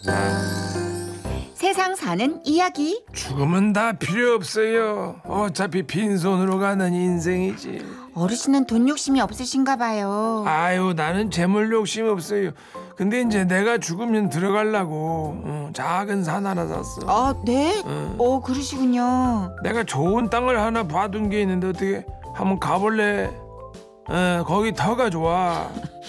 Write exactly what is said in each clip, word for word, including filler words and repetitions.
세상 사는 이야기. 죽으면 다 필요 없어요. 어차피 빈손으로 가는 인생이지. 어르신은 돈 욕심이 없으신가 봐요. 아유, 나는 재물 욕심 없어요. 근데 이제 내가 죽으면 들어가려고 어, 작은 산 하나 샀어. 아, 네? 응. 어, 그러시군요. 내가 좋은 땅을 하나 봐둔 게 있는데 어떻게 한번 가볼래? 어, 거기 터가 좋아.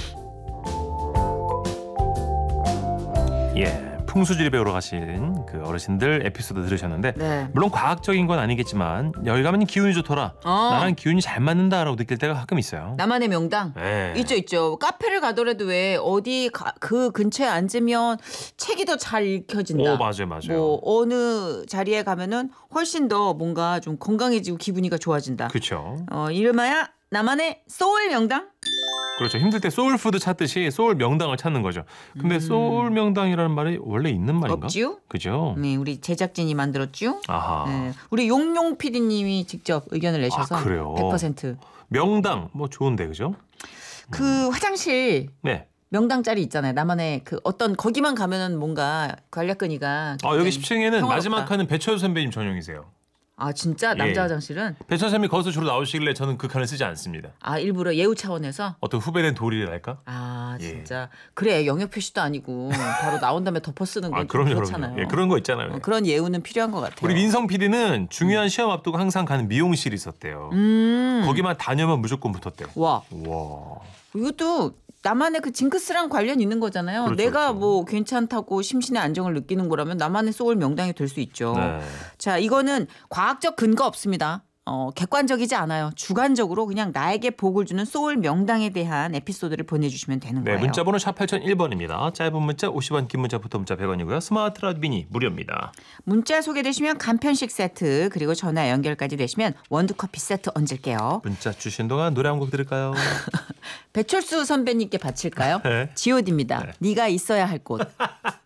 예, 풍수지리 배우러 가신 그 어르신들 에피소드 들으셨는데 네. 물론 과학적인 건 아니겠지만 여기 가면 기운이 좋더라. 어. 나랑 기운이 잘 맞는다라고 느낄 때가 가끔 있어요. 나만의 명당. 네. 있죠, 있죠. 카페를 가더라도 왜 어디 가, 그 근처에 앉으면 책이 더 잘 읽혀진다. 오, 맞아요, 맞아요. 뭐 어느 자리에 가면은 훨씬 더 뭔가 좀 건강해지고 기분이가 좋아진다. 그렇죠. 어, 이름하여 나만의 소울 명당. 그렇죠. 힘들 때 소울푸드 찾듯이 소울 명당을 찾는 거죠. 근데 음. 소울 명당이라는 말이 원래 있는 말인가? 없지요? 그죠? 네, 우리 제작진이 만들었죠. 아하. 네, 우리 용용 피디님이 직접 의견을 내셔서 아, 그래요? 백 퍼센트. 명당 뭐 좋은데 그죠? 그 화장실 네. 명당 짤이 있잖아요. 나만의 그 어떤 거기만 가면은 뭔가 관략근이가. 아, 여기 십 층에는 평화롭다. 마지막 칸은 배철수 선배님 전용이세요. 아, 진짜 남자 예. 화장실은 배철수 선배님 거기서 주로 나오시길래 저는 그 칸을 쓰지 않습니다. 아 일부러 예우 차원에서. 어떤 후배된 도리랄까? 아 예. 진짜 그래 영역 표시도 아니고 바로 나온 다음에 덮어 쓰는 건 아, 좀 그럼요, 그렇잖아요. 그럼요. 예, 그런 거 있잖아요. 어, 그런 예우는 필요한 것 같아요. 우리 민성 피디는 중요한 시험 앞두고 항상 가는 미용실이 있었대요. 음. 거기만 다녀면 무조건 붙었대요. 와 와. 이것도 나만의 그 징크스랑 관련 있는 거잖아요. 그렇죠, 내가 그렇죠. 뭐 괜찮다고 심신의 안정을 느끼는 거라면 나만의 소울 명당이 될 수 있죠. 네. 자, 이거는 과학적 근거 없습니다. 어, 객관적이지 않아요. 주관적으로 그냥 나에게 복을 주는 소울 명당에 대한 에피소드를 보내주시면 되는 네, 거예요. 문자번호 샵 팔공공일 번입니다. 짧은 문자 오십 원, 긴 문자, 부터 문자 백 원이고요. 스마트 라디오 미니 무료입니다. 문자 소개되시면 간편식 세트 그리고 전화 연결까지 되시면 원두커피 세트 얹을게요. 문자 주신 동안 노래 한 곡 들을까요? 배철수 선배님께 바칠까요? 네. 지오디입니다. 네. 네가 있어야 할 곳.